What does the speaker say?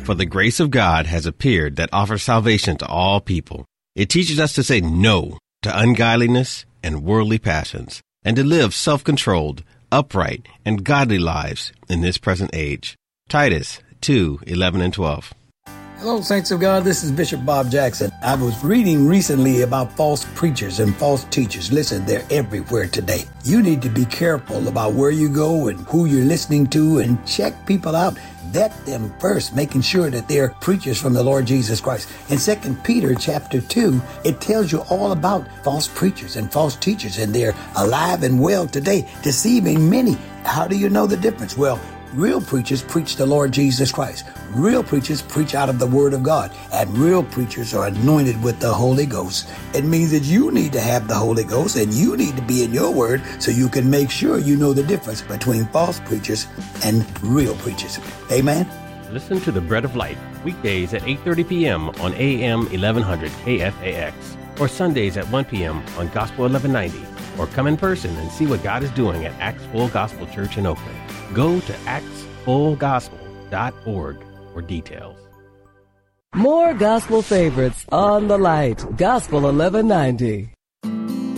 For the grace of God has appeared that offers salvation to all people. It teaches us to say no to ungodliness and worldly passions, and to live self-controlled, upright, and godly lives in this present age. Titus 2:11 and 12. Hello, saints of God. This is Bishop Bob Jackson. I was reading recently about false preachers and false teachers. Listen, they're everywhere today. You need to be careful about where you go and who you're listening to, and check people out. Vet them first, making sure that they're preachers from the Lord Jesus Christ. In 2 Peter chapter 2, it tells you all about false preachers and false teachers, and they're alive and well today, deceiving many. How do you know the difference? Well, real preachers preach the Lord Jesus Christ. Real preachers preach out of the Word of God. And real preachers are anointed with the Holy Ghost. It means that you need to have the Holy Ghost, and you need to be in your Word so you can make sure you know the difference between false preachers and real preachers. Amen? Listen to The Bread of Life weekdays at 8:30 p.m. on AM 1100 KFAX, or Sundays at 1 p.m. on Gospel 1190, or come in person and see what God is doing at Acts Full Gospel Church in Oakland. Go to actsfullgospel.org for details. More gospel favorites on the light. Gospel 1190.